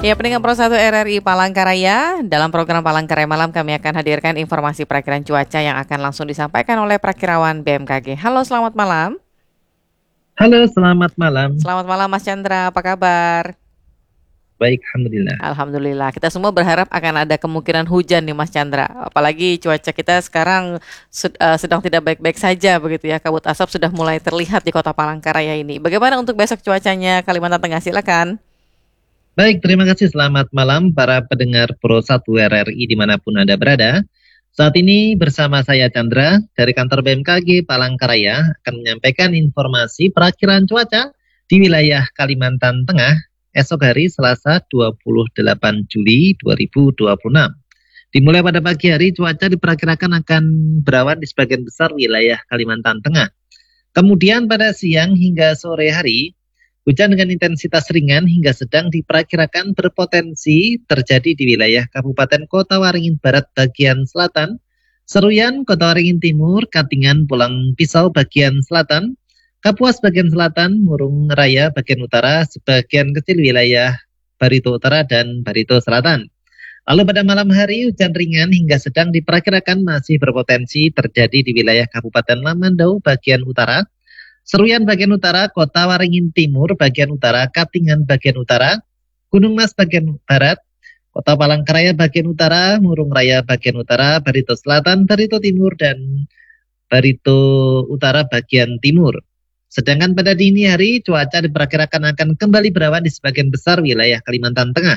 Ya, pendengar Pro 1 RRI Palangkaraya, dalam program Palangkaraya Malam kami akan hadirkan informasi perakiraan cuaca yang akan langsung disampaikan oleh Prakirawan BMKG. Halo, selamat malam. Halo, selamat malam. Selamat malam Mas Chandra, apa kabar? Baik, Alhamdulillah. Alhamdulillah, kita semua berharap akan ada kemungkinan hujan nih Mas Chandra. Apalagi cuaca kita sekarang sedang tidak baik-baik saja begitu ya. Kabut asap sudah mulai terlihat di kota Palangkaraya ini. Bagaimana untuk besok cuacanya Kalimantan Tengah? Silakan. Baik, terima kasih. Selamat malam para pendengar Pro 1 RRI dimanapun Anda berada. Saat ini bersama saya Chandra dari kantor BMKG Palangkaraya akan menyampaikan informasi perakiraan cuaca di wilayah Kalimantan Tengah esok hari Selasa 28 Juli 2026. Dimulai pada pagi hari, cuaca diperkirakan akan berawan di sebagian besar wilayah Kalimantan Tengah. Kemudian pada siang hingga sore hari, hujan dengan intensitas ringan hingga sedang diperkirakan berpotensi terjadi di wilayah Kabupaten Kota Waringin Barat bagian selatan, Seruyan, Kota Waringin Timur, Katingan, Pulang Pisau bagian selatan, Kapuas bagian selatan, Murung Raya bagian utara, sebagian kecil wilayah Barito Utara dan Barito Selatan. Lalu pada malam hari, hujan ringan hingga sedang diperkirakan masih berpotensi terjadi di wilayah Kabupaten Lamandau bagian utara, Seruyan bagian utara, Kota Waringin Timur bagian utara, Katingan bagian utara, Gunung Mas bagian barat, Kota Palangkaraya bagian utara, Murung Raya bagian utara, Barito Selatan, Barito Timur, dan Barito Utara bagian timur. Sedangkan pada dini hari, cuaca diperkirakan akan kembali berawan di sebagian besar wilayah Kalimantan Tengah.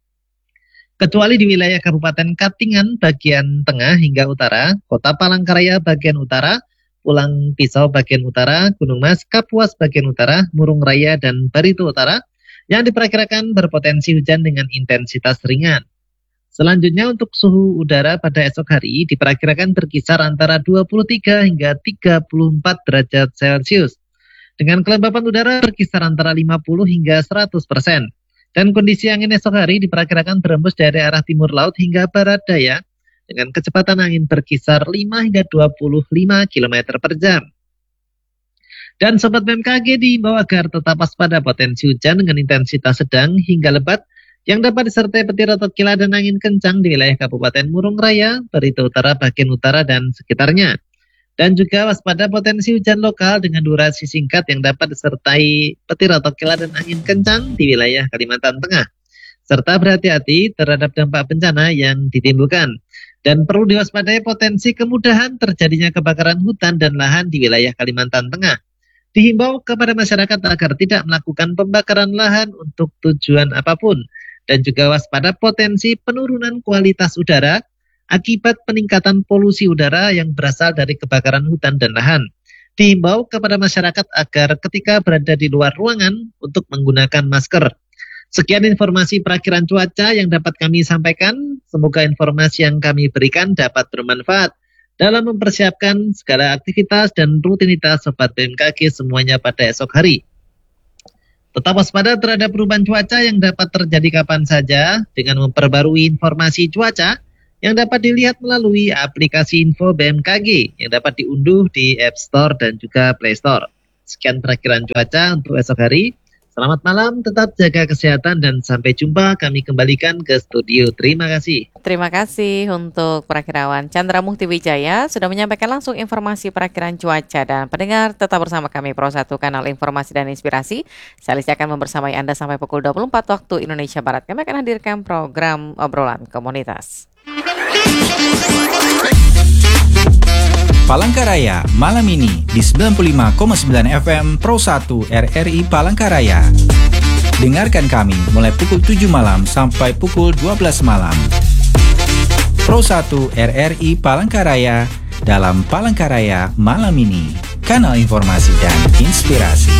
Kecuali di wilayah Kabupaten Katingan bagian tengah hingga utara, Kota Palangkaraya bagian utara, Pulang Pisau bagian utara, Gunung Mas, Kapuas bagian utara, Murung Raya, dan Barito Utara yang diperkirakan berpotensi hujan dengan intensitas ringan. Selanjutnya untuk suhu udara pada esok hari diperkirakan berkisar antara 23 hingga 34 derajat Celcius. Dengan kelembapan udara berkisar antara 50 hingga 100%. Dan kondisi angin esok hari diperkirakan berembus dari arah timur laut hingga barat daya, dengan kecepatan angin berkisar 5 hingga 25 km per jam. Dan Sobat BMKG diimbau agar tetap waspada potensi hujan dengan intensitas sedang hingga lebat yang dapat disertai petir atau kilat dan angin kencang di wilayah Kabupaten Murung Raya, Barito Utara, bagian utara, dan sekitarnya. Dan juga waspada potensi hujan lokal dengan durasi singkat yang dapat disertai petir atau kilat dan angin kencang di wilayah Kalimantan Tengah. Serta berhati-hati terhadap dampak bencana yang ditimbulkan. Dan perlu diwaspadai potensi kemudahan terjadinya kebakaran hutan dan lahan di wilayah Kalimantan Tengah. Dihimbau kepada masyarakat agar tidak melakukan pembakaran lahan untuk tujuan apapun. Dan juga waspada potensi penurunan kualitas udara akibat peningkatan polusi udara yang berasal dari kebakaran hutan dan lahan. Dihimbau kepada masyarakat agar ketika berada di luar ruangan untuk menggunakan masker. Sekian informasi perakiraan cuaca yang dapat kami sampaikan. Semoga informasi yang kami berikan dapat bermanfaat dalam mempersiapkan segala aktivitas dan rutinitas Sobat BMKG semuanya pada esok hari. Tetap waspada terhadap perubahan cuaca yang dapat terjadi kapan saja dengan memperbarui informasi cuaca yang dapat dilihat melalui aplikasi info BMKG yang dapat diunduh di App Store dan juga Play Store. Sekian perakiraan cuaca untuk esok hari. Selamat malam, tetap jaga kesehatan dan sampai jumpa. Kami kembalikan ke studio. Terima kasih. Terima kasih untuk Prakirawan Chandra Mukti Wijaya sudah menyampaikan langsung informasi perakiraan cuaca. Dan pendengar tetap bersama kami Pro 1 Kanal Informasi dan Inspirasi. Saya Alicia akan membersamai Anda sampai pukul 24 waktu Indonesia Barat. Kami akan hadirkan program obrolan komunitas. Palangkaraya malam ini di 95,9 FM Pro 1 RRI Palangkaraya. Dengarkan kami mulai pukul 7 malam sampai pukul 12 malam. Pro 1 RRI Palangkaraya dalam Palangkaraya malam ini. Kanal informasi dan inspirasi.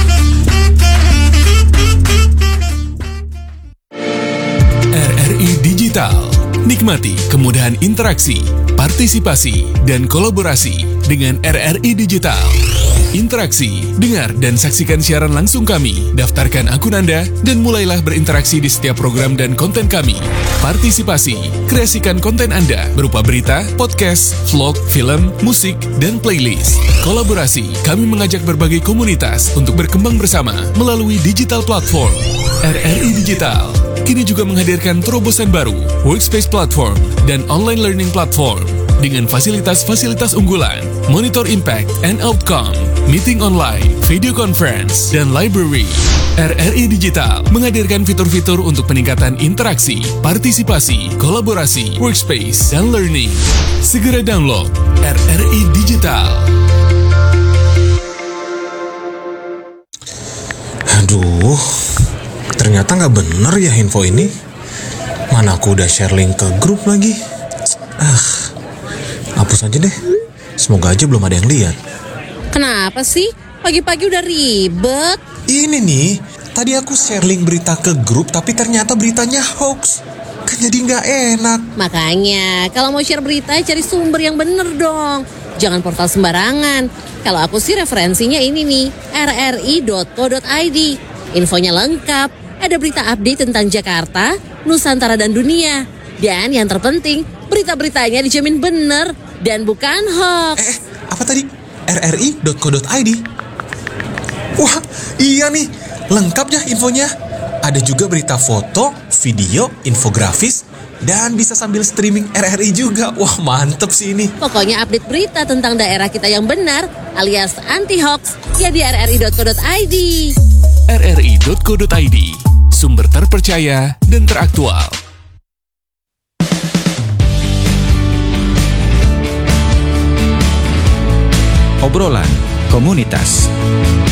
RRI Digital. Nikmati kemudahan interaksi, partisipasi, dan kolaborasi dengan RRI Digital. Interaksi, dengar dan saksikan siaran langsung kami, daftarkan akun Anda, dan mulailah berinteraksi di setiap program dan konten kami. Partisipasi, kreasikan konten Anda berupa berita, podcast, vlog, film, musik, dan playlist. Kolaborasi, kami mengajak berbagai komunitas untuk berkembang bersama melalui digital platform. RRI Digital, kini juga menghadirkan terobosan baru, Workspace Platform dan Online Learning Platform dengan fasilitas-fasilitas unggulan, Monitor Impact and Outcome, Meeting Online, Video Conference, dan Library. RRI Digital menghadirkan fitur-fitur untuk peningkatan interaksi, partisipasi, kolaborasi, workspace, dan learning. Segera download RRI Digital. Aduh, ternyata nggak bener ya info ini. Mana aku udah share link ke grup lagi. Hapus aja deh. Semoga aja belum ada yang lihat. Kenapa sih? Pagi-pagi udah ribet. Ini nih, tadi aku share link berita ke grup tapi ternyata beritanya hoax. Kan jadi nggak enak. Makanya, kalau mau share berita, cari sumber yang bener dong. Jangan portal sembarangan. Kalau aku sih referensinya ini nih, rri.co.id. Infonya lengkap, ada berita update tentang Jakarta, Nusantara dan dunia. Dan yang terpenting, berita-beritanya dijamin bener dan bukan hoax. Apa tadi? rri.co.id? Wah, iya nih, lengkap ya infonya. Ada juga berita foto, video, infografis, dan bisa sambil streaming RRI juga. Wah, mantep sih ini. Pokoknya update berita tentang daerah kita yang benar alias anti-hoax ya di rri.co.id. rri.co.id, sumber terpercaya dan teraktual. Obrolan komunitas.